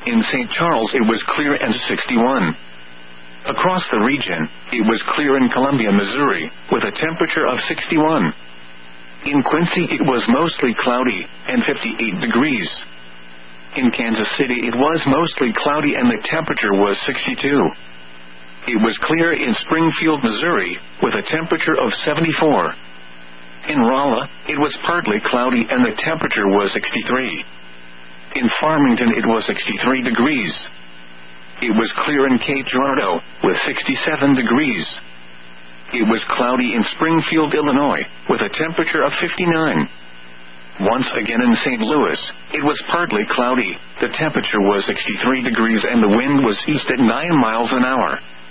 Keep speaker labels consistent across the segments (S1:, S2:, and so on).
S1: In St. Charles it was clear and 61. Across the region, it was clear in Columbia, Missouri, with a temperature of 61. In Quincy it was mostly cloudy, and 58 degrees. In Kansas City it was mostly cloudy and the temperature was 62. It was clear in Springfield, Missouri, with a temperature of 74. In Rolla, it was partly cloudy and the temperature was 63. In Farmington it was 63 degrees. It was clear in Cape Girardeau, with 67 degrees. It was cloudy in Springfield, Illinois, with a temperature of 59. Once again in St. Louis, it was partly cloudy, the temperature was 63 degrees and the wind was east at 9 miles an hour.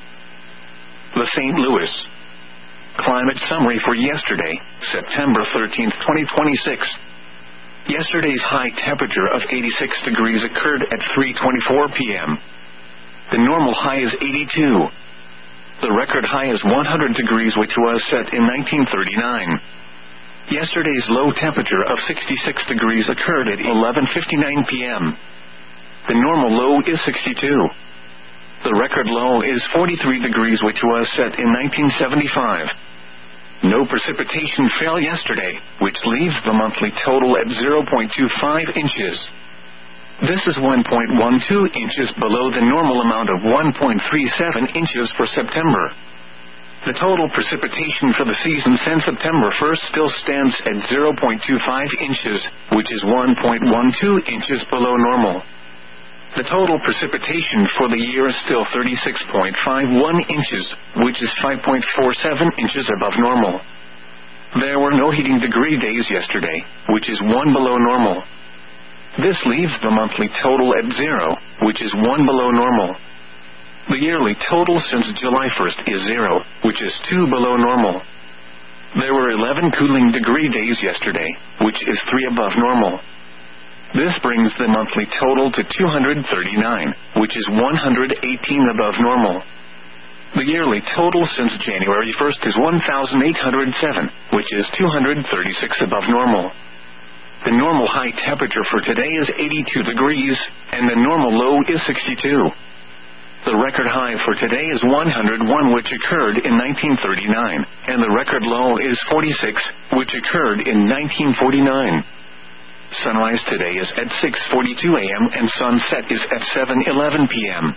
S1: The St. Louis climate summary for yesterday, September 13, 2026. Yesterday's high temperature of 86 degrees occurred at 3:24 p.m. The normal high is 82. The record high is 100 degrees, which was set in 1939. Yesterday's low temperature of 66 degrees occurred at 11:59 p.m. The normal low is 62. The record low is 43 degrees, which was set in 1975. No precipitation fell yesterday, which leaves the monthly total at 0.25 inches. This is 1.12 inches below the normal amount of 1.37 inches for September. The total precipitation for the season since September 1st still stands at 0.25 inches, which is 1.12 inches below normal. The total precipitation for the year is still 36.51 inches, which is 5.47 inches above normal. There were no heating degree days yesterday, which is 1 below normal. This leaves the monthly total at 0, which is 1 below normal. The yearly total since July 1st is 0, which is 2 below normal. There were 11 cooling degree days yesterday, which is 3 above normal. This brings the monthly total to 239, which is 118 above normal. The yearly total since January 1st is 1,807, which is 236 above normal. The normal high temperature for today is 82 degrees, and the normal low is 62. The record high for today is 101, which occurred in 1939, and the record low is 46, which occurred in 1949. Sunrise today is at 6:42 a.m. and sunset is at 7:11 p.m.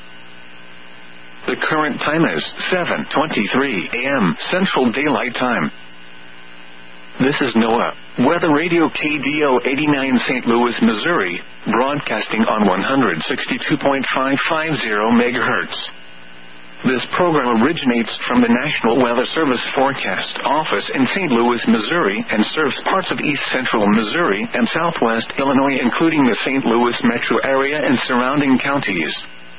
S1: The current time is 7:23 a.m. Central Daylight Time. This is NOAA Weather Radio KDO 89 St. Louis, Missouri, broadcasting on 162.550 MHz. This program originates from the National Weather Service Forecast Office in St. Louis, Missouri, and serves parts of east central Missouri and southwest Illinois, including the St. Louis metro area and surrounding counties.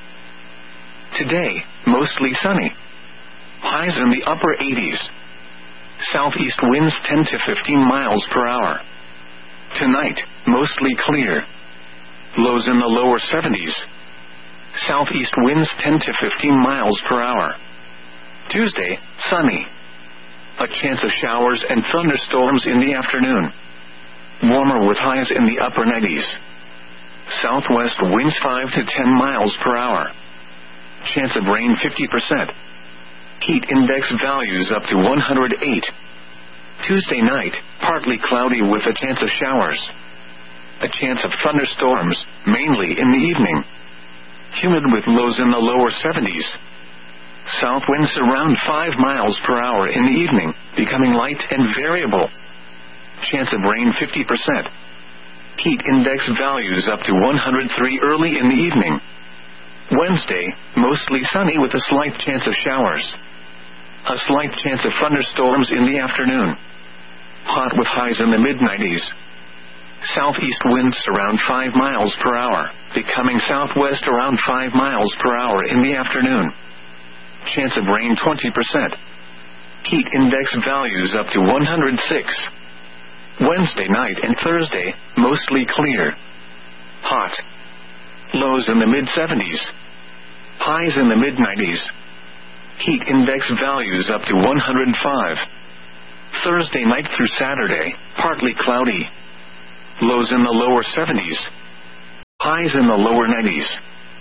S1: Today, mostly sunny. Highs in the upper 80s. Southeast winds 10 to 15 miles per hour. Tonight, mostly clear. Lows in the lower 70s. Southeast winds 10 to 15 miles per hour. Tuesday, sunny. A chance of showers and thunderstorms in the afternoon. Warmer with highs in the upper 90s. Southwest winds 5 to 10 miles per hour. Chance of rain 50%. Heat index values up to 108. Tuesday night, partly cloudy with a chance of showers. A chance of thunderstorms, mainly in the evening. Humid with lows in the lower 70s. South winds around 5 miles per hour in the evening, becoming light and variable. Chance of rain 50%. Heat index values up to 103 early in the evening. Wednesday, mostly sunny with a slight chance of showers. A slight chance of thunderstorms in the afternoon. Hot with highs in the mid-90s. Southeast winds around 5 miles per hour, becoming southwest around 5 miles per hour in the afternoon. Chance of rain 20%. Heat index values up to 106. Wednesday night and Thursday, mostly clear. Hot. Lows in the mid-70s. Highs in the mid-90s. Heat index values up to 105. Thursday night through Saturday, partly cloudy. Lows in the lower 70s. Highs in the lower 90s.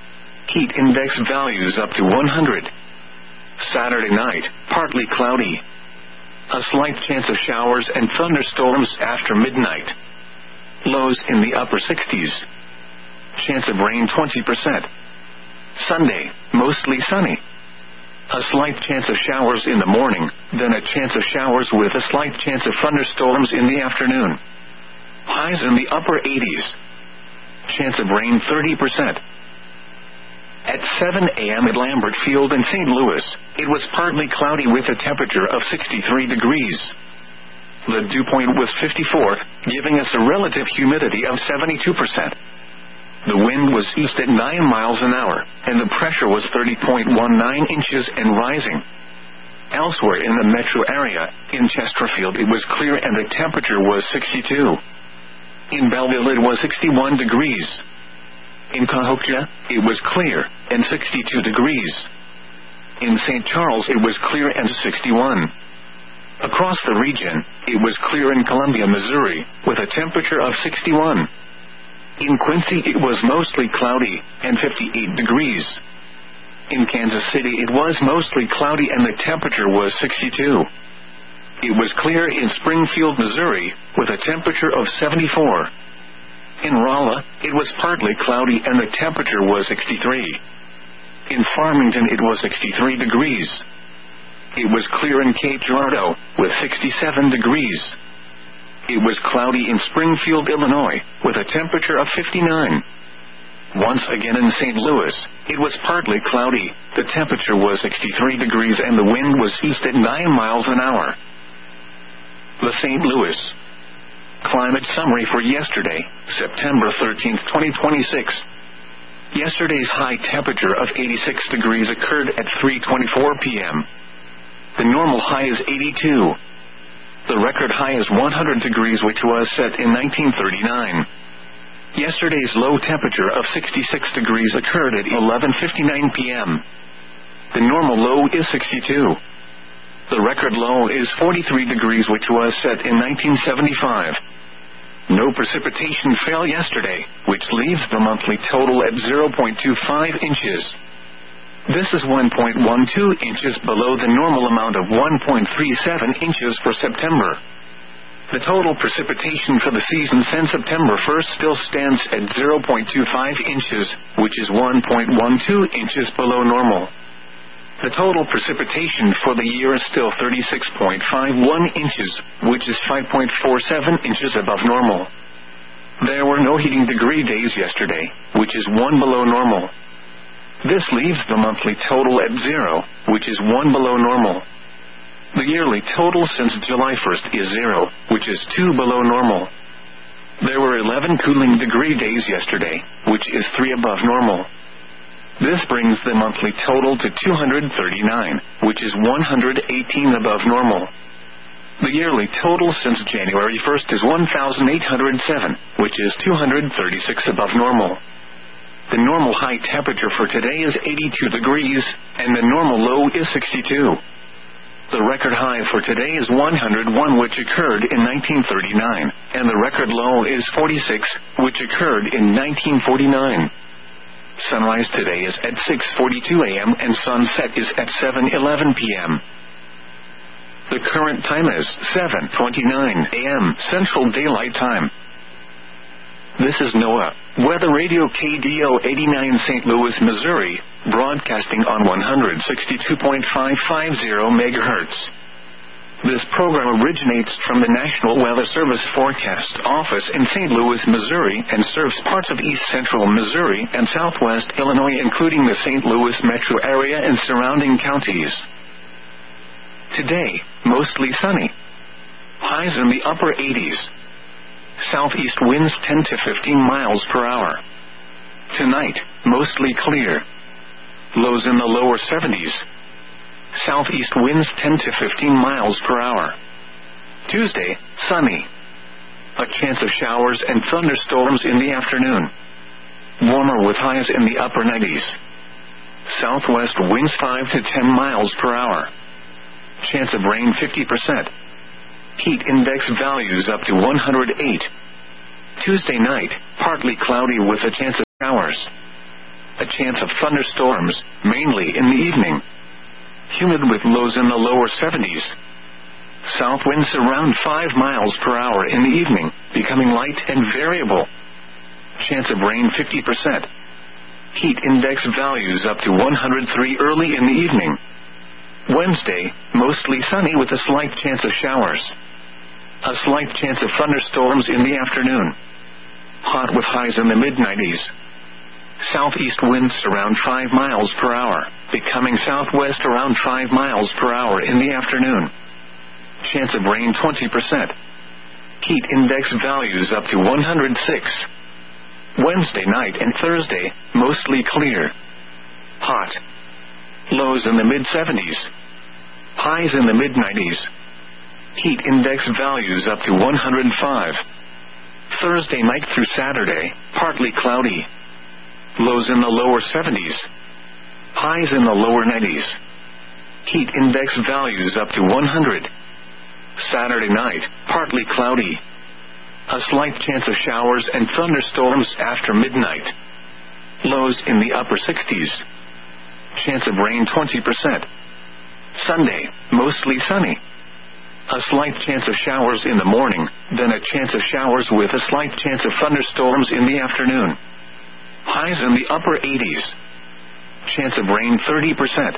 S1: Heat index values up to 100. Saturday night, partly cloudy. A slight chance of showers and thunderstorms after midnight. Lows in the upper 60s. Chance of rain 20%. Sunday, mostly sunny. A slight chance of showers in the morning, then a chance of showers with a slight chance of thunderstorms in the afternoon. Highs in the upper 80s. Chance of rain 30%. At 7 a.m. at Lambert Field in St. Louis, it was partly cloudy with a temperature of 63 degrees. The dew point was 54, giving us a relative humidity of 72%. The wind was east at 9 miles an hour, and the pressure was 30.19 inches and rising. Elsewhere in the metro area, in Chesterfield it was clear and the temperature was 62. In Belleville it was 61 degrees. In Cahokia, it was clear, and 62 degrees. In St. Charles, it was clear and 61. Across the region, it was clear in Columbia, Missouri, with a temperature of 61. In Quincy, it was mostly cloudy, and 58 degrees. In Kansas City, it was mostly cloudy and the temperature was 62. It was clear in Springfield, Missouri, with a temperature of 74. In Rolla, it was partly cloudy and the temperature was 63. In Farmington, it was 63 degrees. It was clear in Cape Girardeau, with 67 degrees. It was cloudy in Springfield, Illinois, with a temperature of 59. Once again in St. Louis, it was partly cloudy, the temperature was 63 degrees and the wind was east at 9 miles an hour. The St. Louis Climate Summary for yesterday, September 13, 2026. Yesterday's high temperature of 86 degrees occurred at 3:24 p.m. The normal high is 82. The record high is 100 degrees, which was set in 1939. Yesterday's low temperature of 66 degrees occurred at 11:59 p.m. The normal low is 62. The record low is 43 degrees, which was set in 1975. No precipitation fell yesterday, which leaves the monthly total at 0.25 inches. This is 1.12 inches below the normal amount of 1.37 inches for September. The total precipitation for the season since September 1st still stands at 0.25 inches, which is 1.12 inches below normal. The total precipitation for the year is still 36.51 inches, which is 5.47 inches above normal. There were no heating degree days yesterday, which is 1 below normal. This leaves the monthly total at 0, which is 1 below normal. The yearly total since July 1st is 0, which is 2 below normal. There were 11 cooling degree days yesterday, which is 3 above normal. This brings the monthly total to 239, which is 118 above normal. The yearly total since January 1st is 1,807, which is 236 above normal. The normal high temperature for today is 82 degrees, and the normal low is 62. The record high for today is 101, which occurred in 1939, and the record low is 46, which occurred in 1949. Sunrise today is at 6:42 a.m. and sunset is at 7:11 p.m. The current time is 7:29 a.m. Central Daylight Time. This is NOAA Weather Radio KDO 89 St. Louis, Missouri, broadcasting on 162.550 MHz. This program originates from the National Weather Service Forecast Office in St. Louis, Missouri, and serves parts of east central Missouri and southwest Illinois, including the St. Louis metro area and surrounding counties. Today, mostly sunny. Highs in the upper 80s. Southeast winds 10 to 15 miles per hour. Tonight, mostly clear. Lows in the lower 70s. Southeast winds 10 to 15 miles per hour. Tuesday, sunny. A chance of showers and thunderstorms in the afternoon. Warmer with highs in the upper 90s. Southwest winds 5 to 10 miles per hour. Chance of rain 50%. Heat index values up to 108. Tuesday night, partly cloudy with a chance of showers. A chance of thunderstorms, mainly in the evening. Humid with lows in the lower 70s. South winds around 5 miles per hour in the evening, becoming light and variable. Chance of rain 50%. Heat index values up to 103 early in the evening. Wednesday, mostly sunny with a slight chance of showers. A slight chance of thunderstorms in the afternoon. Hot with highs in the mid-90s. Southeast winds around 5 miles per hour, becoming southwest around 5 miles per hour in the afternoon. Chance of rain 20%. Heat index values up to 106. Wednesday night and Thursday, mostly clear. Hot. Lows in the mid-70s. Highs in the mid-90s. Heat index values up to 105. Thursday night through Saturday, partly cloudy. Lows in the lower 70s. Highs in the lower 90s. Heat index values up to 100. Saturday night, partly cloudy. A slight chance of showers and thunderstorms after midnight. Lows in the upper 60s. Chance of rain 20%. Sunday, mostly sunny. A slight chance of showers in the morning, then a chance of showers with a slight chance of thunderstorms in the afternoon. Highs in the upper 80s. Chance of rain 30%.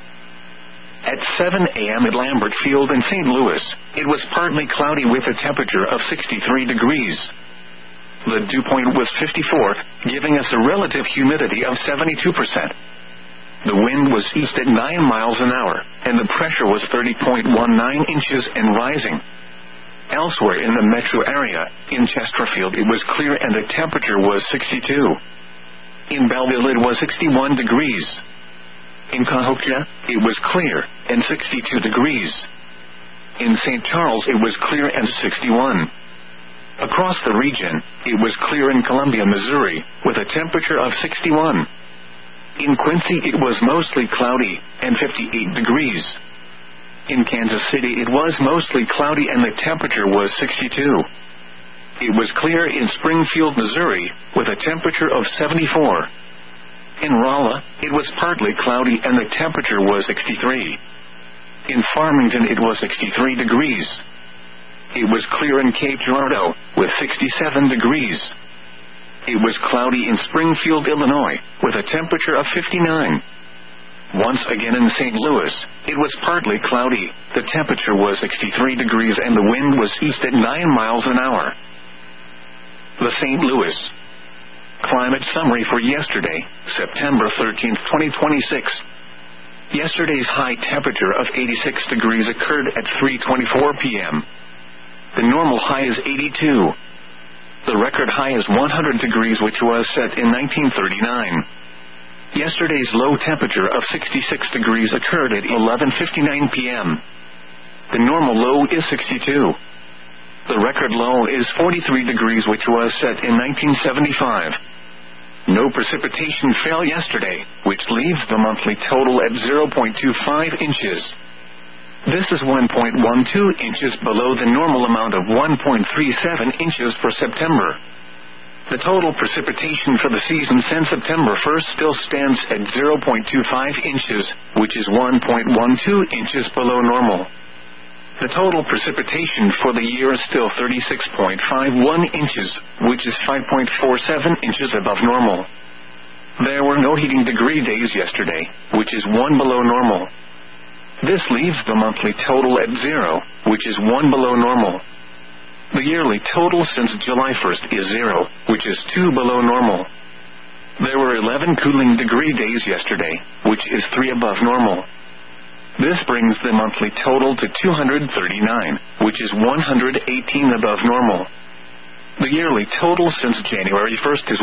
S1: At 7 a.m. at Lambert Field in St. Louis, it was partly cloudy with a temperature of 63 degrees. The dew point was 54, giving us a relative humidity of 72%. The wind was east at 9 miles an hour, and the pressure was 30.19 inches and rising. Elsewhere in the metro area, in Chesterfield it was clear and the temperature was 62. In Belleville it was 61 degrees. In Cahokia, it was clear and 62 degrees. In St. Charles it was clear and 61. Across the region, it was clear in Columbia, Missouri, with a temperature of 61. In Quincy it was mostly cloudy and 58 degrees. In Kansas City it was mostly cloudy and the temperature was 62. It was clear in Springfield, Missouri, with a temperature of 74. In Rolla, it was partly cloudy and the temperature was 63. In Farmington it was 63 degrees. It was clear in Cape Girardeau, with 67 degrees. It was cloudy in Springfield, Illinois, with a temperature of 59. Once again in St. Louis, it was partly cloudy, the temperature was 63 degrees and the wind was east at 9 miles an hour. The St. Louis Climate Summary for yesterday, September 13, 2026. Yesterday's high temperature of 86 degrees occurred at 3:24 p.m. The normal high is 82. The record high is 100 degrees, which was set in 1939. Yesterday's low temperature of 66 degrees occurred at 11:59 p.m. The normal low is 62. The record low is 43 degrees, which was set in 1975. No precipitation fell yesterday, which leaves the monthly total at 0.25 inches. This is 1.12 inches below the normal amount of 1.37 inches for September. The total precipitation for the season since September 1st still stands at 0.25 inches, which is 1.12 inches below normal. The total precipitation for the year is still 36.51 inches, which is 5.47 inches above normal. There were no heating degree days yesterday, which is 1 below normal. This leaves the monthly total at 0, which is 1 below normal. The yearly total since July 1st is 0, which is 2 below normal. There were 11 cooling degree days yesterday, which is 3 above normal. This brings the monthly total to 239, which is 118 above normal. The yearly total since January 1st is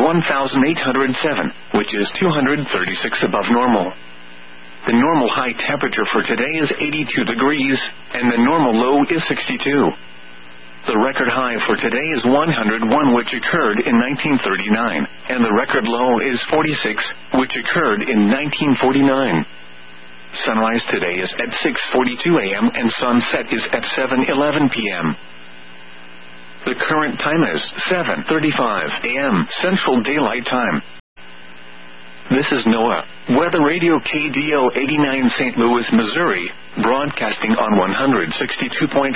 S1: 1,807, which is 236 above normal. The normal high temperature for today is 82 degrees, and the normal low is 62. The record high for today is 101, which occurred in 1939, and the record low is 46, which occurred in 1949. Sunrise today is at 6:42 a.m. and sunset is at 7:11 p.m. The current time is 7:35 a.m. Central Daylight Time. This is NOAA Weather Radio KDO 89 St. Louis, Missouri, broadcasting on 162.550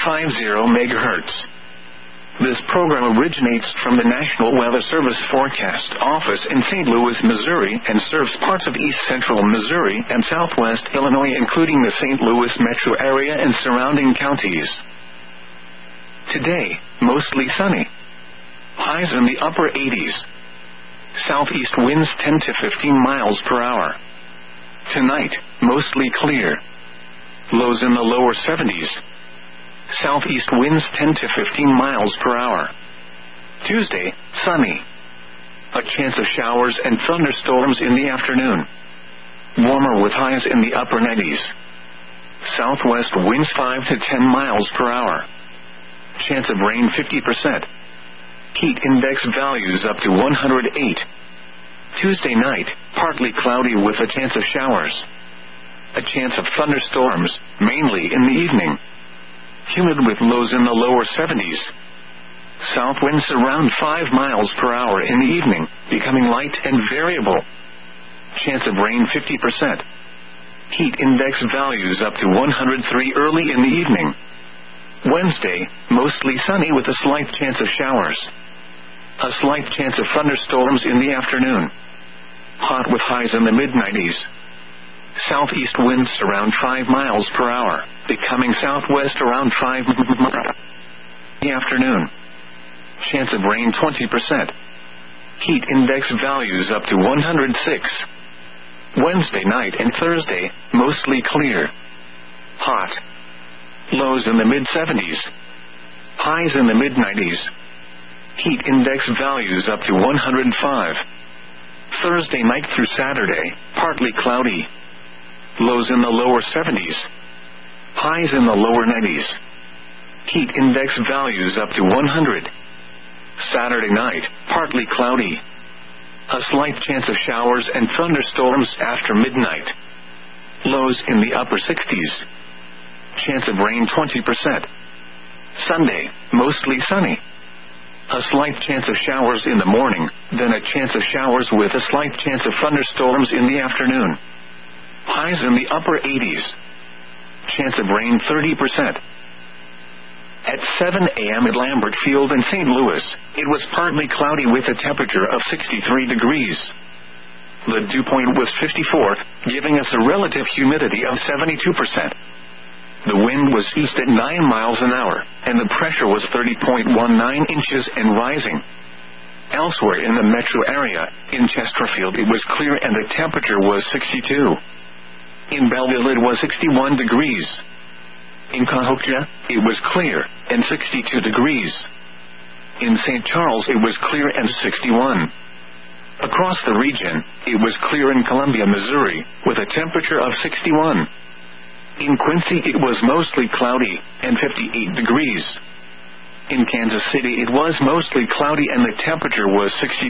S1: MHz. This program originates from the National Weather Service Forecast Office in St. Louis, Missouri, and serves parts of east central Missouri and southwest Illinois, including the St. Louis metro area and surrounding counties. Today, mostly sunny. Highs in the upper 80s. Southeast winds 10 to 15 miles per hour. Tonight, mostly clear. Lows in the lower 70s. Southeast winds 10 to 15 miles per hour. Tuesday, sunny. A chance of showers and thunderstorms in the afternoon. Warmer with highs in the upper 90s. Southwest winds 5 to 10 miles per hour. Chance of rain 50%. Heat index values up to 108. Tuesday night, partly cloudy with a chance of showers. A chance of thunderstorms, mainly in the evening. Humid with lows in the lower 70s. South winds around 5 miles per hour in the evening, becoming light and variable. Chance of rain 50%. Heat index values up to 103 early in the evening. Wednesday, mostly sunny with a slight chance of showers. A slight chance of thunderstorms in the afternoon. Hot with highs in the mid-90s. Southeast winds around 5 miles per hour, becoming southwest around 5 miles per hour. In the afternoon. Chance of rain 20%. Heat index values up to 106. Wednesday night and Thursday, mostly clear. Hot. Lows in the mid-70s. Highs in the mid-90s. Heat index values up to 105. Thursday night through Saturday, partly cloudy. Lows in the lower 70s. Highs in the lower 90s. Heat index values up to 100. Saturday night, partly cloudy. A slight chance of showers and thunderstorms after midnight. Lows in the upper 60s. Chance of rain 20%. Sunday, mostly sunny. A slight chance of showers in the morning, then a chance of showers with a slight chance of thunderstorms in the afternoon. Highs in the upper 80s. Chance of rain 30%. At 7 a.m. at Lambert Field in St. Louis, it was partly cloudy with a temperature of 63 degrees. The dew point was 54, giving us a relative humidity of 72%. The wind was east at 9 miles an hour, and the pressure was 30.19 inches and rising. Elsewhere in the metro area, in Chesterfield it was clear and the temperature was 62. In Belleville it was 61 degrees. In Cahokia, it was clear, and 62 degrees. In St. Charles it was clear and 61. Across the region, it was clear in Columbia, Missouri, with a temperature of 61. In Quincy it was mostly cloudy, and 58 degrees. In Kansas City it was mostly cloudy and the temperature was 62.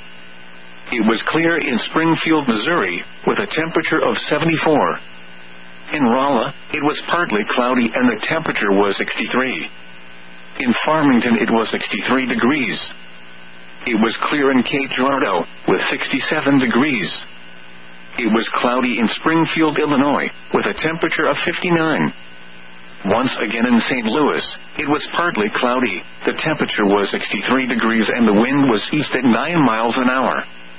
S1: It was clear in Springfield, Missouri, with a temperature of 74. In Rolla, it was partly cloudy and the temperature was 63. In Farmington it was 63 degrees. It was clear in Cape Girardeau, with 67 degrees. It was cloudy in Springfield, Illinois, with a temperature of 59. Once again in St. Louis, it was partly cloudy, the temperature was 63 degrees and the wind was east at 9 miles an hour.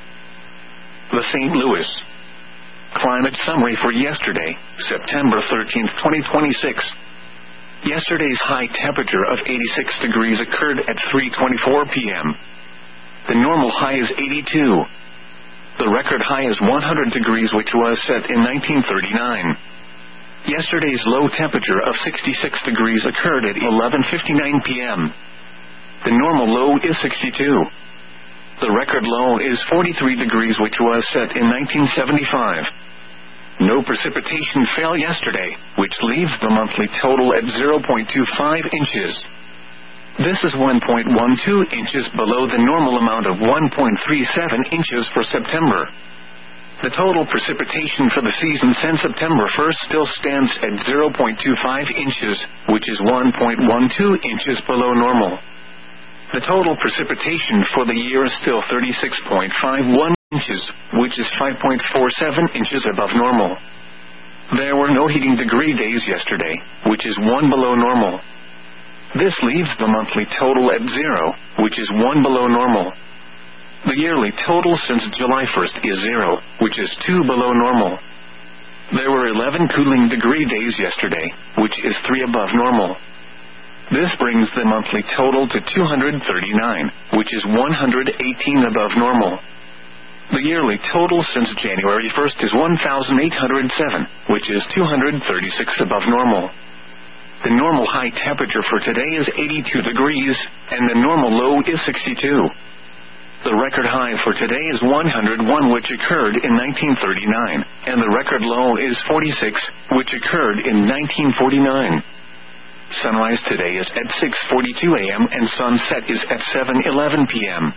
S1: The St. Louis climate summary for yesterday, September 13, 2026. Yesterday's high temperature of 86 degrees occurred at 3:24 p.m. The normal high is 82. The record high is 100 degrees, which was set in 1939. Yesterday's low temperature of 66 degrees occurred at 11:59 p.m. The normal low is 62. The record low is 43 degrees, which was set in 1975. No precipitation fell yesterday, which leaves the monthly total at 0.25 inches. This is 1.12 inches below the normal amount of 1.37 inches for September. The total precipitation for the season since September 1st still stands at 0.25 inches, which is 1.12 inches below normal. The total precipitation for the year is still 36.51 inches, which which is 5.47 inches above normal. There were no heating degree days yesterday, which is 1 below normal. This leaves the monthly total at 0, which is 1 below normal. The yearly total since July 1st is 0, which is 2 below normal. There were 11 cooling degree days yesterday, which is 3 above normal. This brings the monthly total to 239, which is 118 above normal. The yearly total since January 1st is 1,807, which is 236 above normal. The normal high temperature for today is 82 degrees, and the normal low is 62. The record high for today is 101, which occurred in 1939, and the record low is 46, which occurred in 1949. Sunrise today is at 6:42 a.m. and sunset is at 7:11 p.m.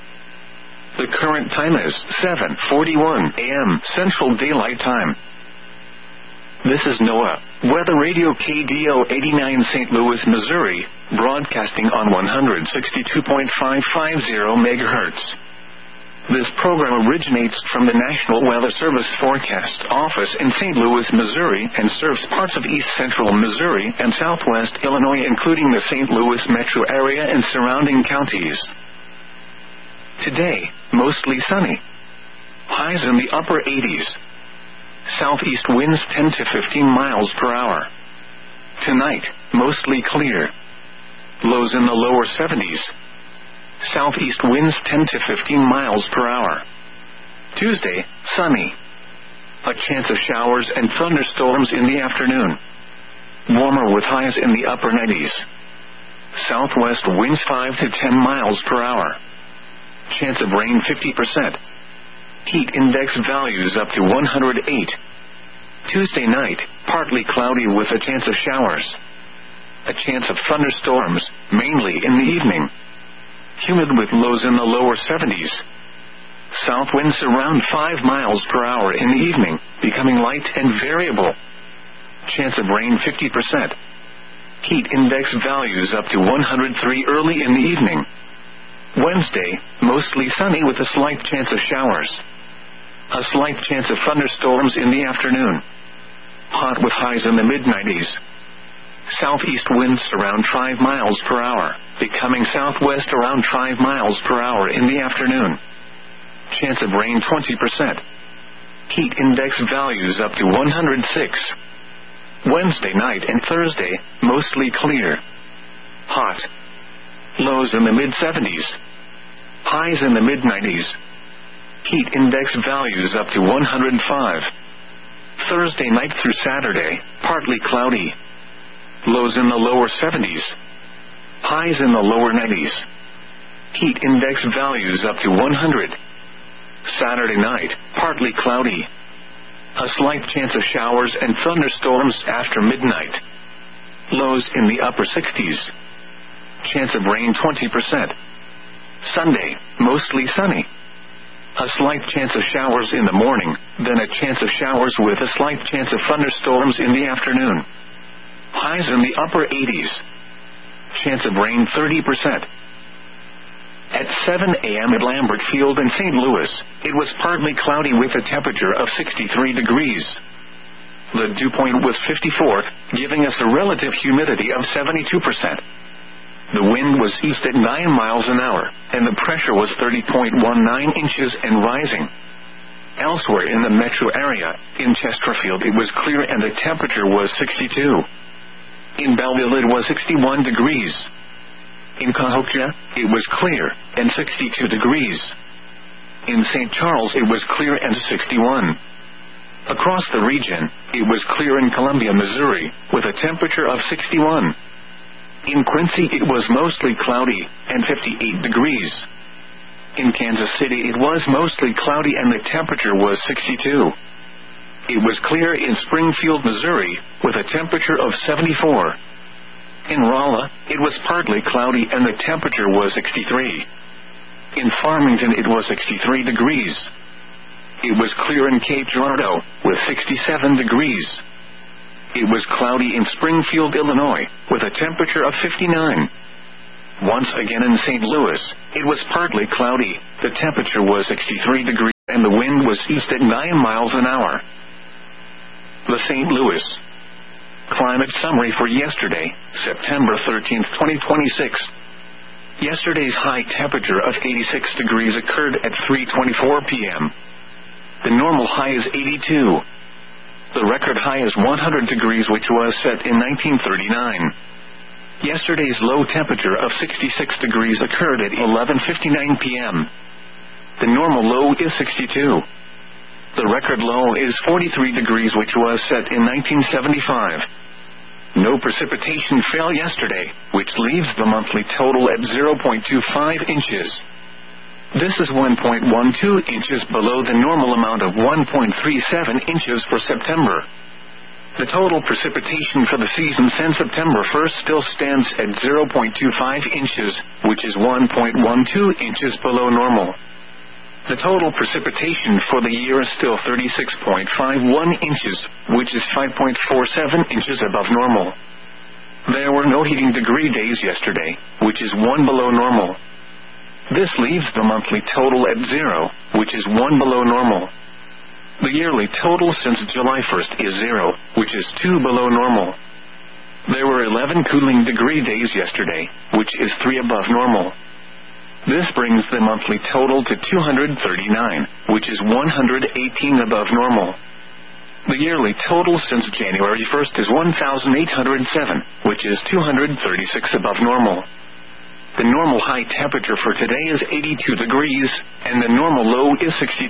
S1: The current time is 7:41 a.m. Central Daylight Time. This is NOAA Weather Radio KDO 89 St. Louis, Missouri, broadcasting on 162.550 MHz. This program originates from the National Weather Service Forecast Office in St. Louis, Missouri, and serves parts of east central Missouri and southwest Illinois, including the St. Louis metro area and surrounding counties. Today, mostly sunny. Highs in the upper 80s. Southeast winds 10 to 15 miles per hour. Tonight, mostly clear. Lows in the lower 70s. Southeast winds 10 to 15 miles per hour. Tuesday, sunny. A chance of showers and thunderstorms in the afternoon. Warmer with highs in the upper 90s. Southwest winds 5 to 10 miles per hour. Chance of rain 50%. Heat index values up to 108. Tuesday night, partly cloudy with a chance of showers. A chance of thunderstorms, mainly in the evening. Humid with lows in the lower 70s. South winds around 5 miles per hour in the evening, becoming light and variable. Chance of rain 50%. Heat index values up to 103 early in the evening. Wednesday, mostly sunny with a slight chance of showers. A slight chance of thunderstorms in the afternoon. Hot with highs in the mid-90s. Southeast winds around 5 miles per hour, becoming southwest around 5 miles per hour in the afternoon. Chance of rain 20%. Heat index values up to 106. Wednesday night and Thursday, mostly clear. Hot. Lows in the mid-70s. Highs in the mid-90s. Heat index values up to 105. Thursday night through Saturday, partly cloudy. Lows in the lower 70s. Highs in the lower 90s. Heat index values up to 100. Saturday night, partly cloudy. A slight chance of showers and thunderstorms after midnight. Lows in the upper 60s. Chance of rain 20%. Sunday, mostly sunny. A slight chance of showers in the morning, then a chance of showers with a slight chance of thunderstorms in the afternoon. Highs in the upper 80s. Chance of rain 30%. At 7 a.m. at Lambert Field in St. Louis, it was partly cloudy with a temperature of 63 degrees. The dew point was 54, giving us a relative humidity of 72%. The wind was east at 9 miles an hour, and the pressure was 30.19 inches and rising. Elsewhere in the metro area, in Chesterfield it was clear and the temperature was 62. In Belleville it was 61 degrees. In Cahokia, it was clear, and 62 degrees. In St. Charles it was clear and 61. Across the region, it was clear in Columbia, Missouri, with a temperature of 61. In Quincy it was mostly cloudy, and 58 degrees. In Kansas City it was mostly cloudy and the temperature was 62. It was clear in Springfield, Missouri, with a temperature of 74. In Rolla, it was partly cloudy and the temperature was 63. In Farmington it was 63 degrees. It was clear in Cape Girardeau, with 67 degrees. It was cloudy in Springfield, Illinois, with a temperature of 59. Once again in St. Louis, it was partly cloudy, the temperature was 63 degrees. and the wind was east at 9 miles an hour. The St. Louis climate summary for yesterday, September 13, 2026. Yesterday's high temperature of 86 degrees occurred at 3:24 p.m. The normal high is 82. The record high is 100 degrees, which was set in 1939. Yesterday's low temperature of 66 degrees occurred at 11:59 p.m. The normal low is 62. The record low is 43 degrees, which was set in 1975. No precipitation fell yesterday, which leaves the monthly total at 0.25 inches. This is 1.12 inches below the normal amount of 1.37 inches for September. The total precipitation for the season since September 1st still stands at 0.25 inches, which is 1.12 inches below normal. The total precipitation for the year is still 36.51 inches, which is 5.47 inches above normal. There were no heating degree days yesterday, which is 1 below normal. This leaves the monthly total at 0, which is 1 below normal. The yearly total since July 1st is 0, which is 2 below normal. There were 11 cooling degree days yesterday, which is 3 above normal. This brings the monthly total to 239, which is 118 above normal. The yearly total since January 1st is 1,807, which is 236 above normal. The normal high temperature for today is 82 degrees, and the normal low is 62.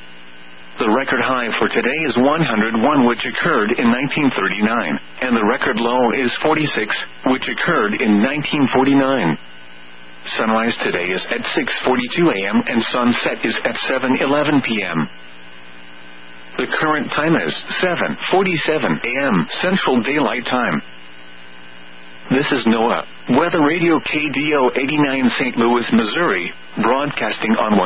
S1: The record high for today is 101, which occurred in 1939, and the record low is 46, which occurred in 1949. Sunrise today is at 6:42 a.m. and sunset is at 7:11 p.m. The current time is 7:47 a.m. Central Daylight Time. This is NOAA Weather Radio KDO 89 St. Louis, Missouri, broadcasting on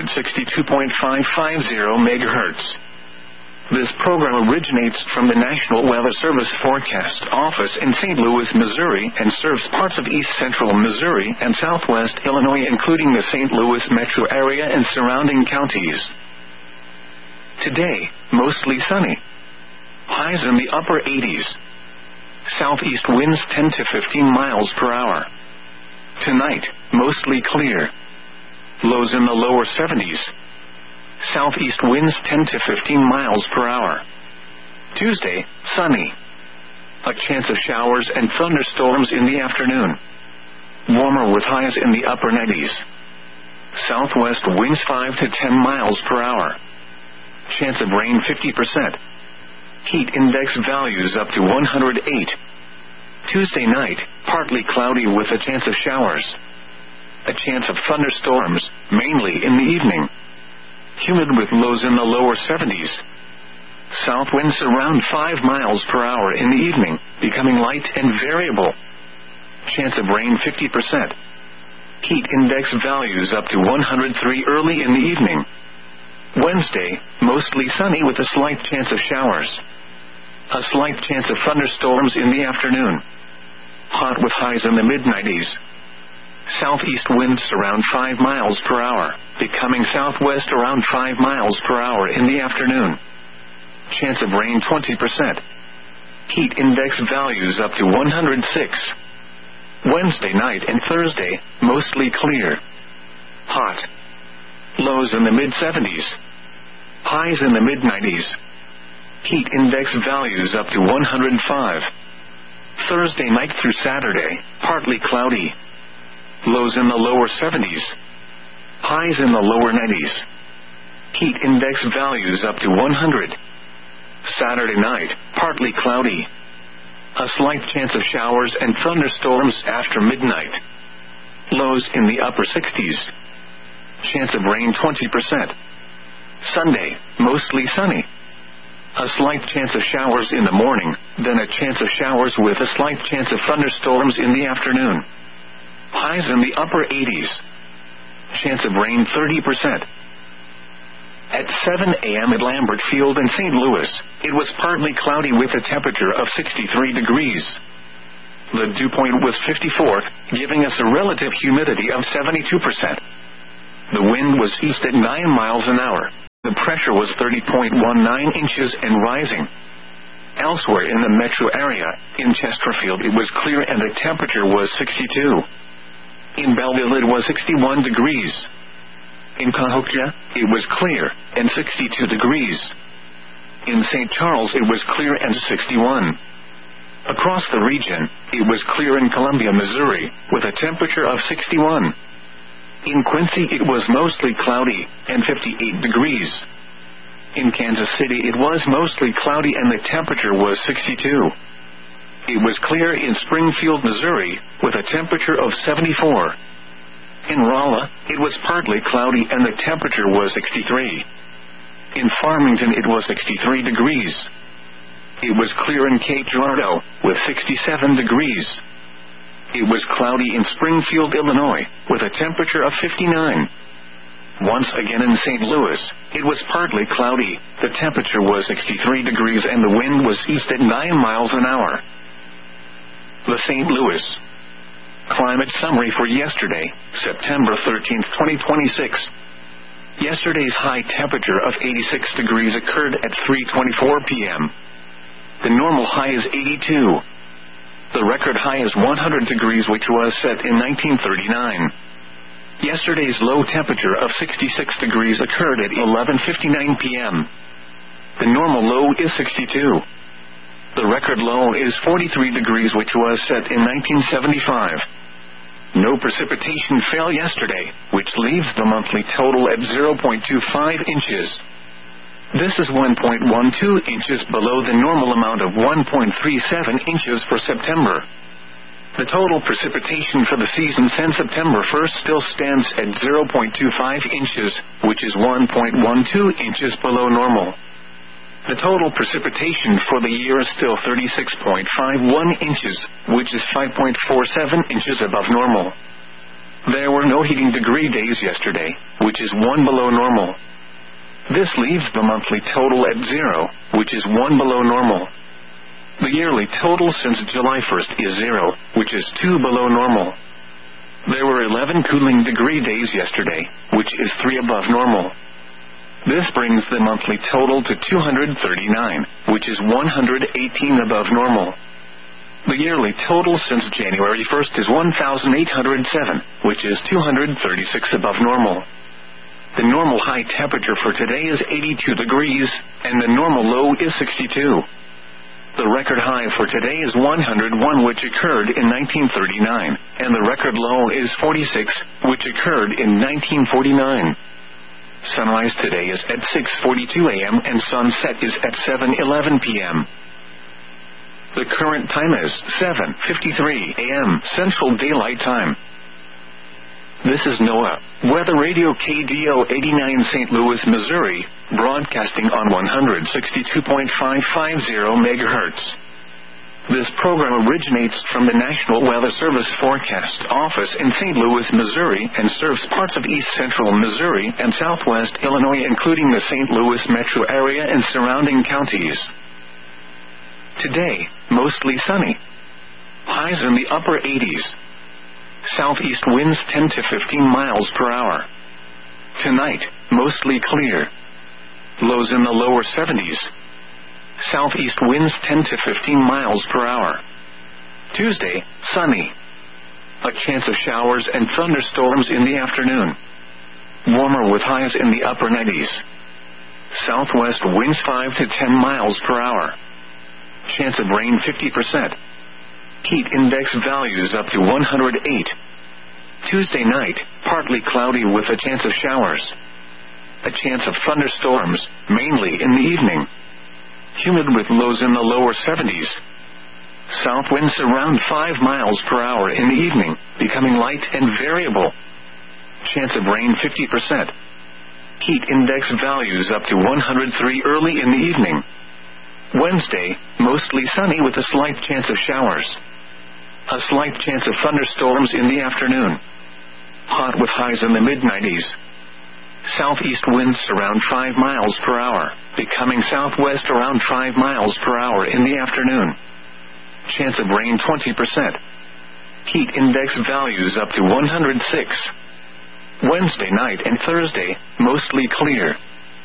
S1: 162.550 MHz. This program originates from the National Weather Service Forecast Office in St. Louis, Missouri, and serves parts of east central Missouri and southwest Illinois, including the St. Louis metro area and surrounding counties. Today, mostly sunny. Highs in the upper 80s. Southeast winds 10 to 15 miles per hour. Tonight, mostly clear. Lows in the lower 70s. Southeast winds 10 to 15 miles per hour. Tuesday, sunny. A chance of showers and thunderstorms in the afternoon. Warmer with highs in the upper 90s. Southwest winds 5 to 10 miles per hour. Chance of rain 50%. Heat index values up to 108. Tuesday night, partly cloudy with a chance of showers. A chance of thunderstorms, mainly in the evening. Humid with lows in the lower 70s. South winds around 5 miles per hour in the evening, becoming light and variable. Chance of rain 50%. Heat index values up to 103 early in the evening. Wednesday, mostly sunny with a slight chance of showers. A slight chance of thunderstorms in the afternoon. Hot with highs in the mid-90s. Southeast winds around 5 miles per hour, becoming southwest around 5 miles per hour in the afternoon. Chance of rain 20%. Heat index values up to 106. Wednesday night and Thursday, mostly clear. Hot. Lows in the mid-70s. Highs in the mid-90s. Heat index values up to 105. Thursday night through Saturday, partly cloudy. Lows in the lower 70s. Highs in the lower 90s. Heat index values up to 100. Saturday night, partly cloudy. A slight chance of showers and thunderstorms after midnight. Lows in the upper 60s. Chance of rain 20%. Sunday, mostly sunny. A slight chance of showers in the morning, then a chance of showers with a slight chance of thunderstorms in the afternoon. Highs in the upper 80s. Chance of rain 30%. At 7 a.m. at Lambert Field in St. Louis, it was partly cloudy with a temperature of 63 degrees. The dew point was 54, giving us a relative humidity of 72%. The wind was east at 9 miles an hour. The pressure was 30.19 inches and rising. Elsewhere in the metro area, in Chesterfield it was clear and the temperature was 62. In Belleville it was 61 degrees. In Cahokia, it was clear, and 62 degrees. In St. Charles it was clear and 61. Across the region, it was clear in Columbia, Missouri, with a temperature of 61. In Quincy it was mostly cloudy, and 58 degrees. In Kansas City it was mostly cloudy and the temperature was 62. It was clear in Springfield, Missouri, with a temperature of 74. In Rolla, it was partly cloudy and the temperature was 63. In Farmington it was 63 degrees. It was clear in Cape Girardeau, with 67 degrees. It was cloudy in Springfield, Illinois, with a temperature of 59. Once again in St. Louis, it was partly cloudy, the temperature was 63 degrees and the wind was east at 9 miles an hour. The St. Louis Climate Summary for yesterday, September 13, 2026. Yesterday's high temperature of 86 degrees occurred at 3:24 p.m. The normal high is 82. The record high is 100 degrees, which was set in 1939. Yesterday's low temperature of 66 degrees occurred at 11:59 p.m. The normal low is 62. The record low is 43 degrees, which was set in 1975. No precipitation fell yesterday, which leaves the monthly total at 0.25 inches. This is 1.12 inches below the normal amount of 1.37 inches for September. The total precipitation for the season since September 1st still stands at 0.25 inches, which is 1.12 inches below normal. The total precipitation for the year is still 36.51 inches, which is 5.47 inches above normal. There were no heating degree days yesterday, which is 1 below normal. This leaves the monthly total at 0, which is 1 below normal. The yearly total since July 1st is 0, which is 2 below normal. There were 11 cooling degree days yesterday, which is 3 above normal. This brings the monthly total to 239, which is 118 above normal. The yearly total since January 1st is 1,807, which is 236 above normal. The normal high temperature for today is 82 degrees, and the normal low is 62. The record high for today is 101, which occurred in 1939, and the record low is 46, which occurred in 1949. Sunrise today is at 6:42 a.m. and sunset is at 7:11 p.m. The current time is 7:53 a.m. Central Daylight Time. This is NOAA Weather Radio KDO 89 St. Louis, Missouri, broadcasting on 162.550 MHz. This program originates from the National Weather Service Forecast Office in St. Louis, Missouri, and serves parts of east central Missouri and southwest Illinois, including the St. Louis metro area and surrounding counties. Today, mostly sunny. Highs in the upper 80s. Southeast winds 10 to 15 miles per hour. Tonight, mostly clear. Lows in the lower 70s. Southeast winds 10 to 15 miles per hour. Tuesday, sunny. A chance of showers and thunderstorms in the afternoon. Warmer with highs in the upper 90s. Southwest winds 5 to 10 miles per hour. Chance of rain 50%. Heat index values up to 108. Tuesday night, partly cloudy with a chance of showers. A chance of thunderstorms, mainly in the evening. Humid with lows in the lower 70s. South winds around 5 miles per hour in the evening, becoming light and variable. Chance of rain 50%. Heat index values up to 103 early in the evening. Wednesday, mostly sunny with a slight chance of showers. A slight chance of thunderstorms in the afternoon. Hot with highs in the mid-90s. Southeast winds around 5 miles per hour, becoming southwest around 5 miles per hour in the afternoon. Chance of rain 20%. Heat index values up to 106. Wednesday night and Thursday, mostly clear.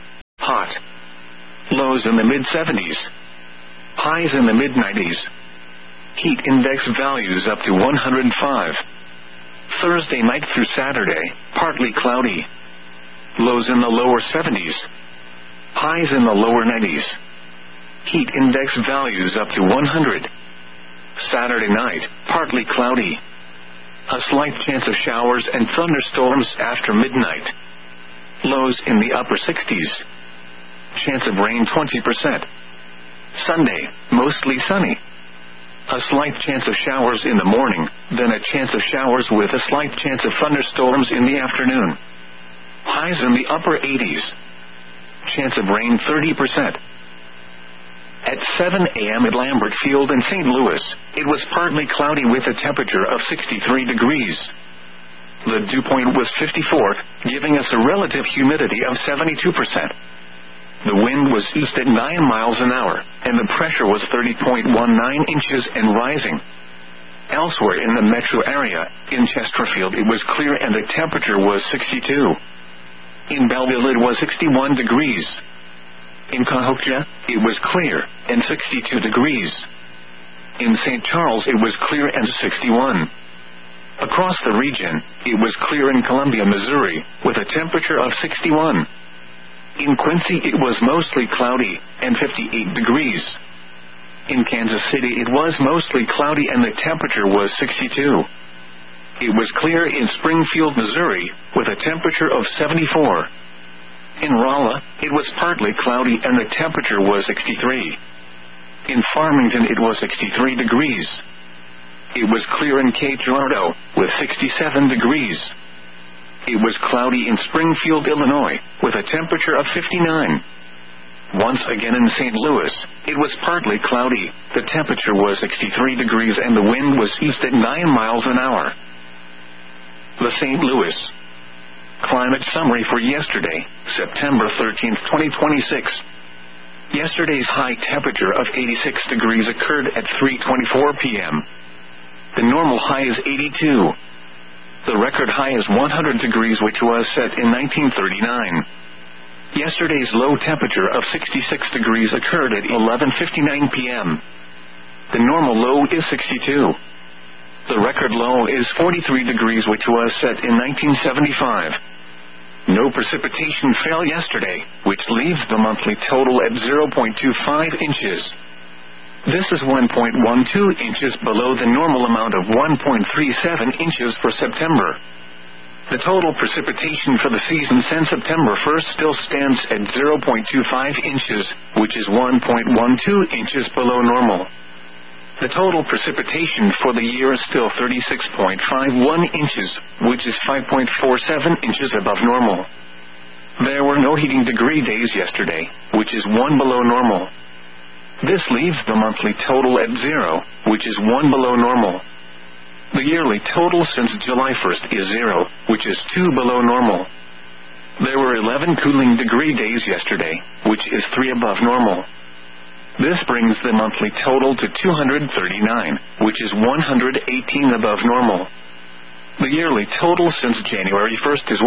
S1: hot. Lows in the mid-70s. Highs in the mid-90s. Heat index values up to 105. Thursday night through Saturday, partly cloudy. Lows in the lower 70s. Highs in the lower 90s. Heat index values up to 100. Saturday night, partly cloudy. A slight chance of showers and thunderstorms after midnight. Lows in the upper 60s. Chance of rain 20%. Sunday, mostly sunny. A slight chance of showers in the morning, then a chance of showers with a slight chance of thunderstorms in the afternoon. Highs in the upper 80s. Chance of rain 30%. At 7 a.m. at Lambert Field in St. Louis, it was partly cloudy with a temperature of 63 degrees. The dew point was 54, giving us a relative humidity of 72%. The wind was east at 9 miles an hour, and the pressure was 30.19 inches and rising. Elsewhere in the metro area, in Chesterfield it was clear and the temperature was 62. In Belleville it was 61 degrees. In Cahokia, it was clear and 62 degrees. In St. Charles it was clear and 61. Across the region, it was clear in Columbia, Missouri, with a temperature of 61. In Quincy it was mostly cloudy and 58 degrees. In Kansas City it was mostly cloudy and the temperature was 62. It was clear in Springfield, Missouri, with a temperature of 74. In Rolla, it was partly cloudy and the temperature was 63. In Farmington it was 63 degrees. It was clear in Cape Girardeau, with 67 degrees. It was cloudy in Springfield, Illinois, with a temperature of 59. Once again in St. Louis, it was partly cloudy, the temperature was 63 degrees and the wind was east at 9 miles an hour. The St. Louis Climate Summary for yesterday, September 13, 2026. Yesterday's high temperature of 86 degrees occurred at 3:24 p.m. The normal high is 82. The record high is 100 degrees, which was set in 1939. Yesterday's low temperature of 66 degrees occurred at 11:59 p.m. The normal low is 62. The record low is 43 degrees, which was set in 1975. No precipitation fell yesterday, which leaves the monthly total at 0.25 inches. This is 1.12 inches below the normal amount of 1.37 inches for September. The total precipitation for the season since September 1st still stands at 0.25 inches, which is 1.12 inches below normal. The total precipitation for the year is still 36.51 inches, which is 5.47 inches above normal. There were no heating degree days yesterday, which is 1 below normal. This leaves the monthly total at 0, which is 1 below normal. The yearly total since July 1st is 0, which is 2 below normal. There were 11 cooling degree days yesterday, which is 3 above normal. This brings the monthly total to 239, which is 118 above normal. The yearly total since January 1st is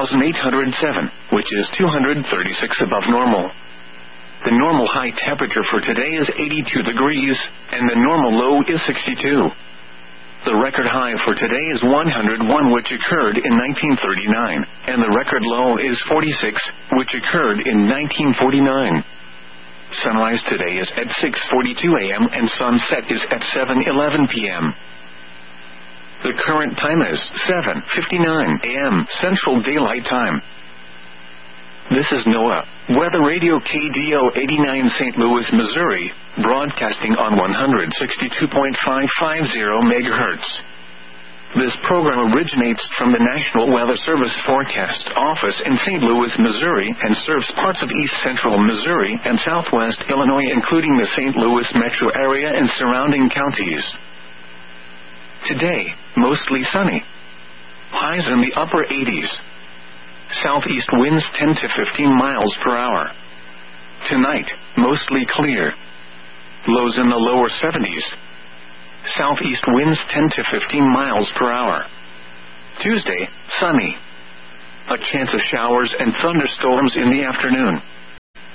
S1: 1,807, which is 236 above normal. The normal high temperature for today is 82 degrees, and the normal low is 62. The record high for today is 101, which occurred in 1939, and the record low is 46, which occurred in 1949. Sunrise today is at 6:42 a.m. and sunset is at 7:11 p.m. The current time is 7:59 a.m. Central Daylight Time. This is NOAA Weather Radio KDO 89 St. Louis, Missouri, broadcasting on 162.550 MHz. This program originates from the National Weather Service Forecast Office in St. Louis, Missouri, and serves parts of east central Missouri and southwest Illinois, including the St. Louis metro area and surrounding counties. Today, mostly sunny. Highs in the upper 80s. Southeast winds 10 to 15 miles per hour. Tonight, mostly clear. Lows in the lower 70s. Southeast winds 10 to 15 miles per hour. Tuesday, sunny. A chance of showers and thunderstorms in the afternoon.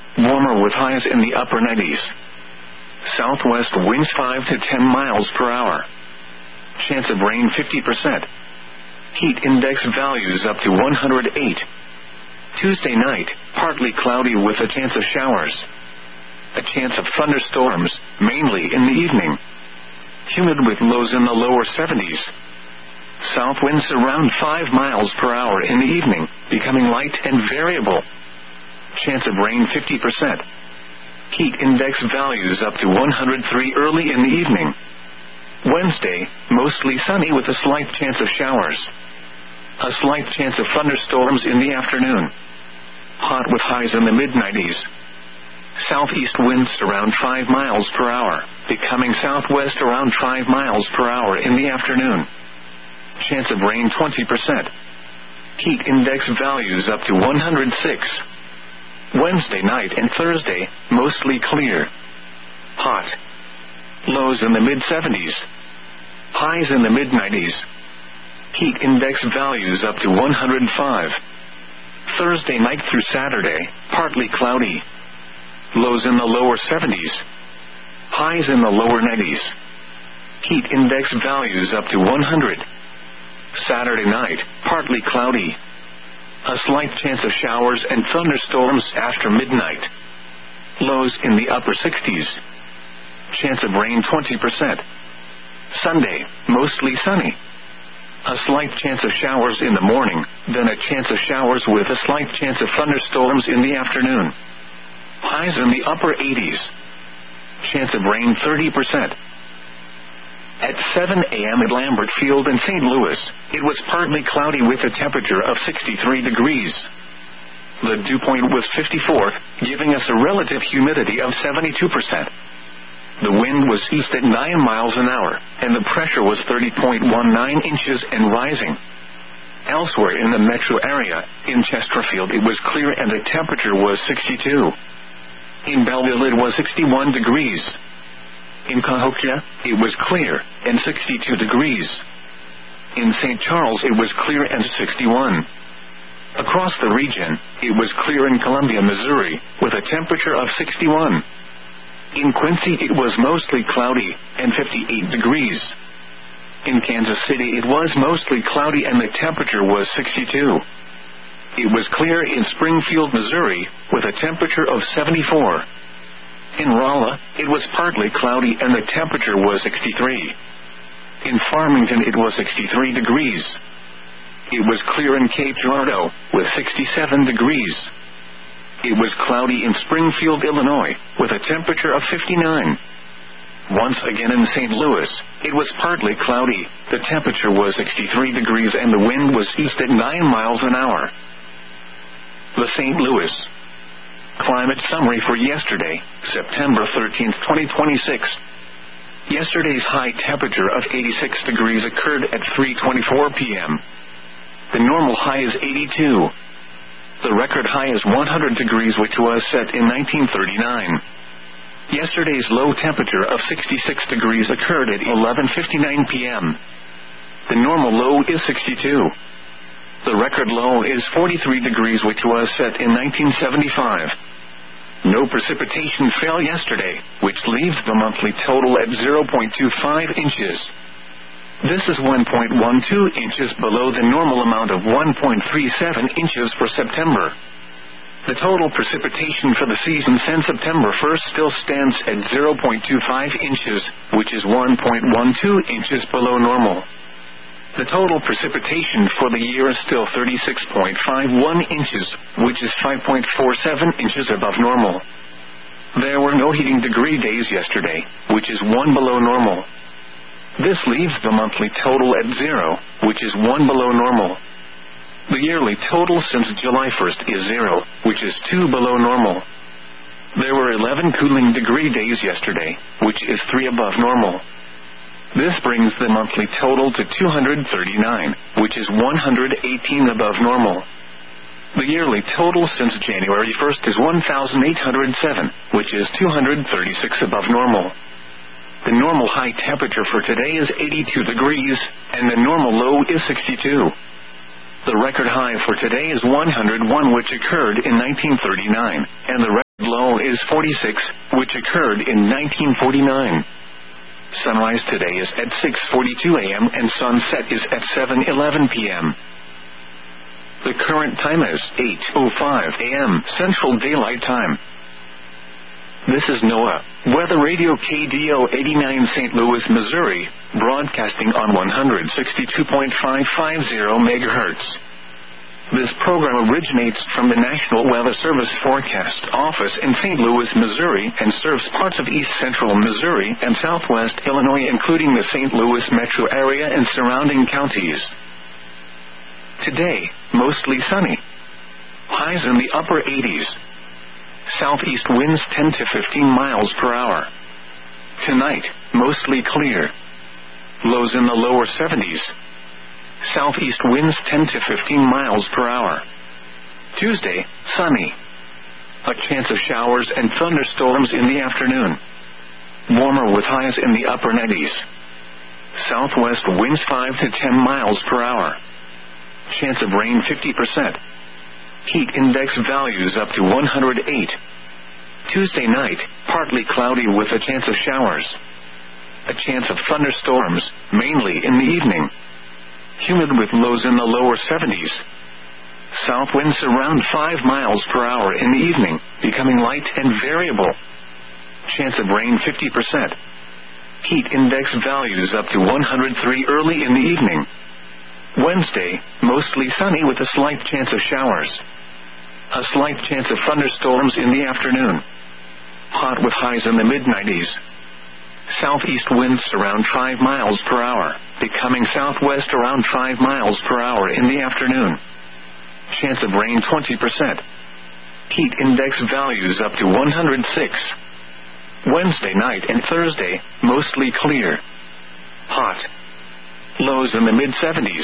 S1: warmer with highs in the upper 90s. Southwest winds 5 to 10 miles per hour. Chance of rain 50%. Heat index values up to 108. Tuesday night, partly cloudy with a chance of showers. A chance of thunderstorms, mainly in the evening. Humid with lows in the lower 70s. South winds around 5 miles per hour in the evening, becoming light and variable. Chance of rain 50%. Heat index values up to 103 early in the evening. Wednesday, mostly sunny with a slight chance of showers. A slight chance of thunderstorms in the afternoon. Hot with highs in the mid-90s. Southeast winds around 5 miles per hour, becoming southwest around 5 miles per hour in the afternoon. Chance of rain 20%. Heat index values up to 106. Wednesday night and Thursday, mostly clear. Hot. Lows in the mid-70s. Highs in the mid-90s. Heat index values up to 105. Thursday night through Saturday, partly cloudy. Lows in the lower 70s. Highs in the lower 90s. Heat index values up to 100. Saturday night, partly cloudy. A slight chance of showers and thunderstorms after midnight. Lows in the upper 60s. Chance of rain 20%. Sunday, mostly sunny. A slight chance of showers in the morning, then a chance of showers with a slight chance of thunderstorms in the afternoon. Highs in the upper 80s. Chance of rain 30%. At 7 a.m. at Lambert Field in St. Louis, it was partly cloudy with a temperature of 63 degrees. The dew point was 54, giving us a relative humidity of 72%. The wind was east at 9 miles an hour, and the pressure was 30.19 inches and rising. Elsewhere in the metro area, in Chesterfield it was clear and the temperature was 62. In Belleville it was 61 degrees. In Cahokia, it was clear and 62 degrees. In St. Charles it was clear and 61. Across the region, it was clear in Columbia, Missouri, with a temperature of 61. In Quincy it was mostly cloudy and 58 degrees. In Kansas City it was mostly cloudy and the temperature was 62. It was clear in Springfield, Missouri, with a temperature of 74. In Rolla, it was partly cloudy and the temperature was 63. In Farmington it was 63 degrees. It was clear in Cape Girardeau, with 67 degrees. It was cloudy in Springfield, Illinois, with a temperature of 59. Once again in St. Louis, it was partly cloudy, the temperature was 63 degrees and the wind was east at 9 miles an hour. The St. Louis Climate Summary for yesterday, September 13, 2026. Yesterday's high temperature of 86 degrees occurred at 3:24 p.m. The normal high is 82. The record high is 100 degrees, which was set in 1939. Yesterday's low temperature of 66 degrees occurred at 11:59 p.m. The normal low is 62. The record low is 43 degrees, which was set in 1975. No precipitation fell yesterday, which leaves the monthly total at 0.25 inches. This is 1.12 inches below the normal amount of 1.37 inches for September. The total precipitation for the season since September 1st still stands at 0.25 inches, which is 1.12 inches below normal. The total precipitation for the year is still 36.51 inches, which is 5.47 inches above normal. There were no heating degree days yesterday, which is 1 below normal. This leaves the monthly total at 0, which is 1 below normal. The yearly total since July 1st is 0, which is 2 below normal. There were 11 cooling degree days yesterday, which is 3 above normal. This brings the monthly total to 239, which is 118 above normal. The yearly total since January 1st is 1,807, which is 236 above normal. The normal high temperature for today is 82 degrees, and the normal low is 62. The record high for today is 101, which occurred in 1939, and the low is 46, which occurred in 1949. Sunrise today is at 6:42 a.m. and sunset is at 7:11 p.m. The current time is 8:05 a.m. Central Daylight Time. This is NOAA Weather Radio KDO 89 St. Louis, Missouri, broadcasting on 162.550 MHz. This program originates from the National Weather Service Forecast Office in St. Louis, Missouri, and serves parts of east central Missouri and southwest Illinois, including the St. Louis metro area and surrounding counties. Today, mostly sunny. Highs in the upper 80s. Southeast winds 10 to 15 miles per hour. Tonight, mostly clear. Lows in the lower 70s. Southeast winds 10 to 15 miles per hour. Tuesday, sunny. A chance of showers and thunderstorms in the afternoon. Warmer with highs in the upper 90s. Southwest winds 5 to 10 miles per hour. Chance of rain 50%. Heat index values up to 108. Tuesday night, partly cloudy with a chance of showers. A chance of thunderstorms, mainly in the evening. Humid with lows in the lower 70s. South winds around 5 miles per hour in the evening, becoming light and variable. Chance of rain 50%. Heat index values up to 103 early in the evening. Wednesday, mostly sunny with a slight chance of showers. A slight chance of thunderstorms in the afternoon. Hot with highs in the mid-90s. Southeast winds around 5 miles per hour, becoming southwest around 5 miles per hour in the afternoon. Chance of rain 20%. Heat index values up to 106. Wednesday night and Thursday, mostly clear. Hot. Lows in the mid-70s.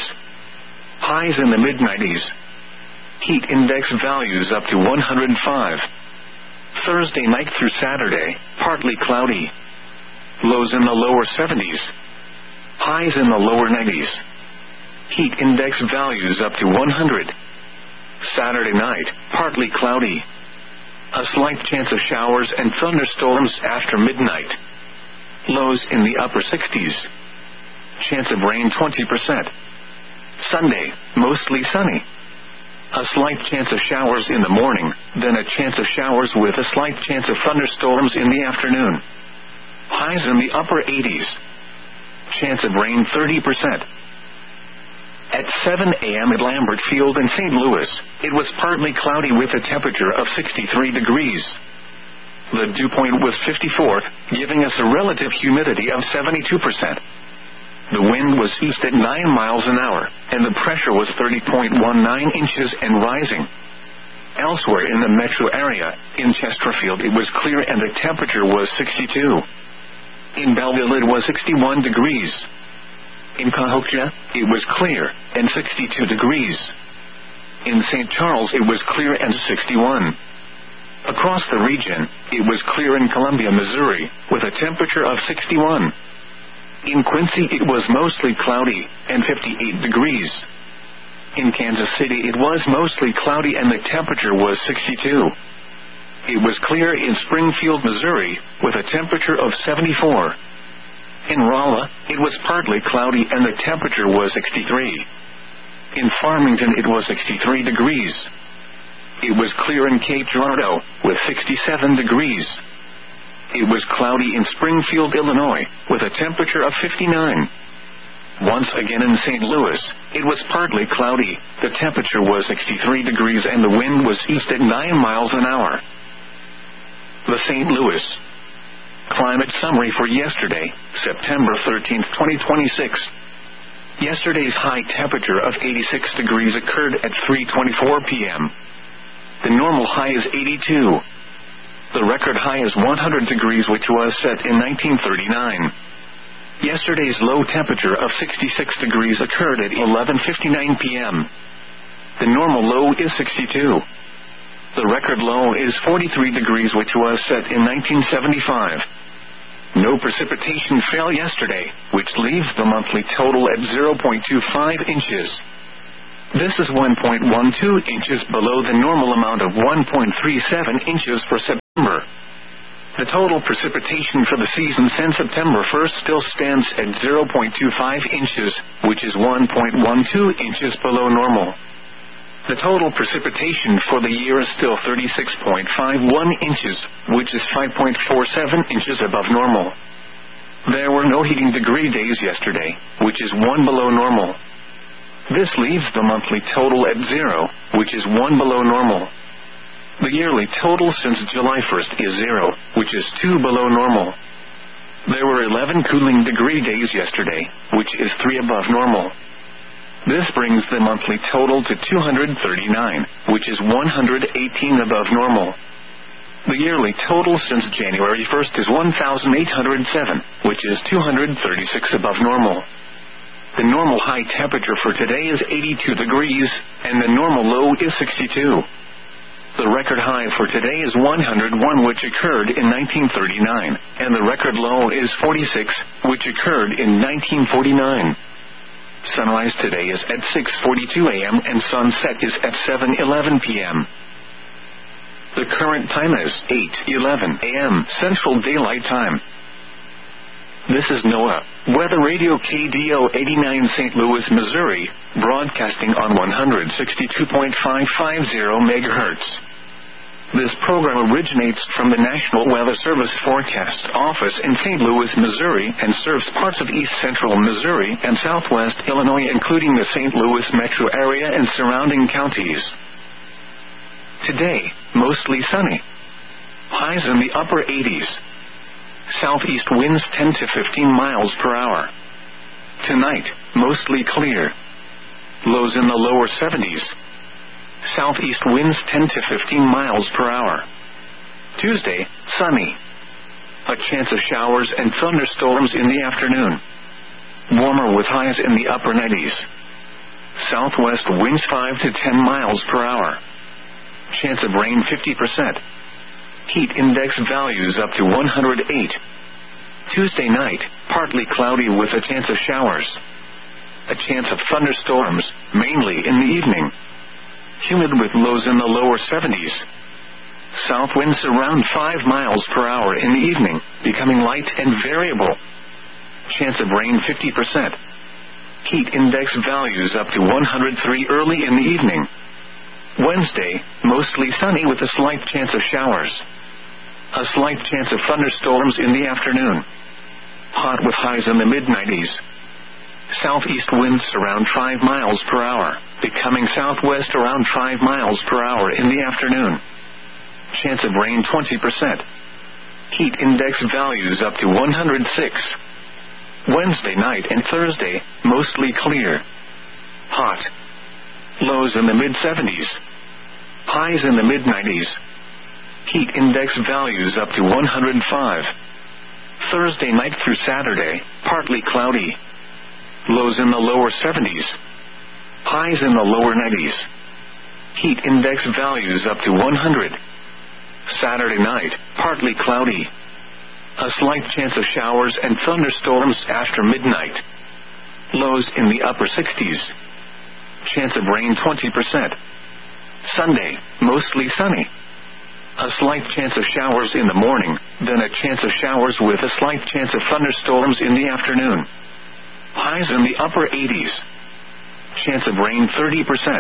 S1: Highs in the mid-90s. Heat index values up to 105. Thursday night through Saturday, partly cloudy. Lows in the lower 70s. Highs in the lower 90s. Heat index values up to 100. Saturday night, partly cloudy. A slight chance of showers and thunderstorms after midnight. Lows in the upper 60s. Chance of rain 20%. Sunday, mostly sunny. A slight chance of showers in the morning, then a chance of showers with a slight chance of thunderstorms in the afternoon. Highs in the upper 80s. Chance of rain 30%. At 7 a.m. at Lambert Field in St. Louis, it was partly cloudy with a temperature of 63 degrees. The dew point was 54, giving us a relative humidity of 72%. The wind was east at 9 miles an hour, and the pressure was 30.19 inches and rising. Elsewhere in the metro area, in Chesterfield it was clear and the temperature was 62. In Belleville it was 61 degrees. In Cahokia, it was clear, and 62 degrees. In St. Charles it was clear and 61. Across the region, it was clear in Columbia, Missouri, with a temperature of 61. In Quincy it was mostly cloudy, and 58 degrees. In Kansas City it was mostly cloudy and the temperature was 62. It was clear in Springfield, Missouri, with a temperature of 74. In Rolla, it was partly cloudy and the temperature was 63. In Farmington it was 63 degrees. It was clear in Cape Girardeau, with 67 degrees. It was cloudy in Springfield, Illinois, with a temperature of 59. Once again in St. Louis, it was partly cloudy, the temperature was 63 degrees and the wind was east at 9 miles an hour. The St. Louis climate summary for yesterday, September 13, 2026. Yesterday's high temperature of 86 degrees occurred at 3:24 p.m. The normal high is 82. The record high is 100 degrees, which was set in 1939. Yesterday's low temperature of 66 degrees occurred at 11:59 p.m. The normal low is 62. The record low is 43 degrees, which was set in 1975. No precipitation fell yesterday, which leaves the monthly total at 0.25 inches. This is 1.12 inches below the normal amount of 1.37 inches for September. The total precipitation for the season since September 1st still stands at 0.25 inches, which is 1.12 inches below normal. The total precipitation for the year is still 36.51 inches, which is 5.47 inches above normal. There were no heating degree days yesterday, which is 1 below normal. This leaves the monthly total at 0, which is 1 below normal. The yearly total since July 1st is 0, which is 2 below normal. There were 11 cooling degree days yesterday, which is 3 above normal. This brings the monthly total to 239, which is 118 above normal. The yearly total since January 1st is 1,807, which is 236 above normal. The normal high temperature for today is 82 degrees, and the normal low is 62. The record high for today is 101, which occurred in 1939, and the record low is 46, which occurred in 1949. Sunrise today is at 6:42 a.m. and sunset is at 7:11 p.m. The current time is 8:11 a.m. Central Daylight Time. This is NOAA Weather Radio KDO 89 St. Louis, Missouri, broadcasting on 162.550 MHz. This program originates from the National Weather Service Forecast Office in St. Louis, Missouri, and serves parts of east central Missouri and southwest Illinois, including the St. Louis metro area and surrounding counties. Today, mostly sunny. Highs in the upper 80s. Southeast winds 10 to 15 miles per hour. Tonight, mostly clear. Lows in the lower 70s. Southeast winds 10 to 15 miles per hour. Tuesday, sunny. A chance of showers and thunderstorms in the afternoon. Warmer with highs in the upper 90s. Southwest winds 5 to 10 miles per hour. Chance of rain 50%. Heat index values up to 108. Tuesday night, partly cloudy with a chance of showers. A chance of thunderstorms, mainly in the evening. Humid with lows in the lower 70s. South winds around 5 miles per hour in the evening, becoming light and variable. Chance of rain 50%. Heat index values up to 103 early in the evening. Wednesday, mostly sunny with a slight chance of showers. A slight chance of thunderstorms in the afternoon. Hot with highs in the mid-90s. Southeast winds around 5 miles per hour, becoming southwest around 5 miles per hour in the afternoon. Chance of rain 20%. Heat index values up to 106. Wednesday night and Thursday, mostly clear. Hot. Lows in the mid-70s. Highs in the mid-90s. Heat index values up to 105. Thursday night through Saturday, partly cloudy. Lows in the lower 70s. Highs in the lower 90s. Heat index values up to 100. Saturday night, partly cloudy. A slight chance of showers and thunderstorms after midnight. Lows in the upper 60s. Chance of rain 20%. Sunday, mostly sunny. A slight chance of showers in the morning, then a chance of showers with a slight chance of thunderstorms in the afternoon. Highs in the upper 80s. Chance of rain 30%.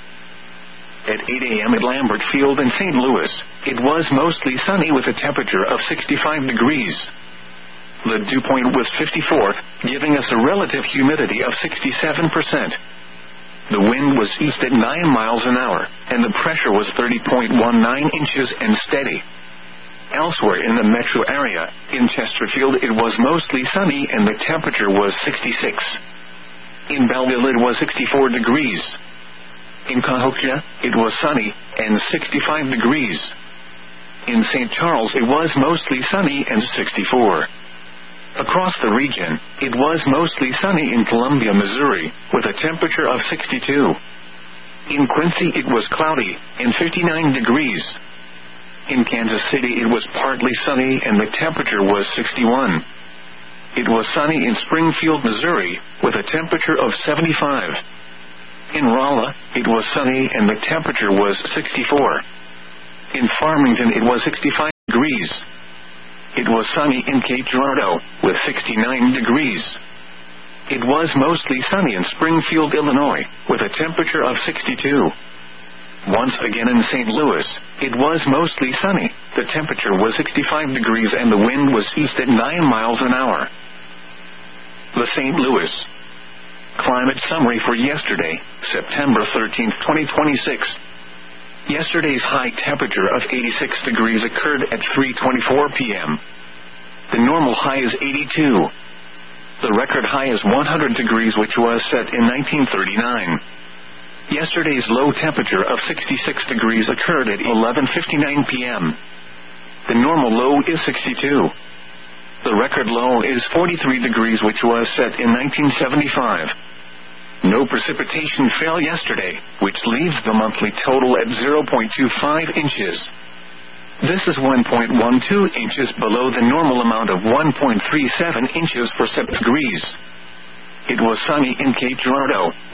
S1: At 8 a.m. at Lambert Field in St. Louis, it was mostly sunny with a temperature of 65 degrees. The dew point was 54, giving us a relative humidity of 67%. The wind was east at 9 miles an hour, and the pressure was 30.19 inches and steady. Elsewhere in the metro area, in Chesterfield it was mostly sunny and the temperature was 66. In Belleville it was 64 degrees. In Cahokia, it was sunny and 65 degrees. In St. Charles it was mostly sunny and 64. Across the region, it was mostly sunny in Columbia, Missouri, with a temperature of 62. In Quincy it was cloudy and 59 degrees. In Kansas City it was partly sunny and the temperature was 61. It was sunny in Springfield, Missouri, with a temperature of 75. In Rolla, it was sunny and the temperature was 64. In Farmington it was 65. degrees. It was sunny in Cape Girardeau, with 69 degrees. It was mostly sunny in Springfield, Illinois, with a temperature of 62. Once again in St. Louis, it was mostly sunny. The temperature was 65 degrees and the wind was east at 9 miles an hour. The St. Louis climate summary for yesterday, September 13, 2026. Yesterday's high temperature of 86 degrees occurred at 3:24 p.m. The normal high is 82. The record high is 100 degrees, which was set in 1939. Yesterday's low temperature of 66 degrees occurred at 11:59 p.m. The normal low is 62. The record low is 43 degrees, which was set in 1975. No precipitation fell yesterday, which leaves the monthly total at 0.25 inches. This is 1.12 inches below the normal amount of 1.37 inches for September. It was sunny in Cape Girardeau.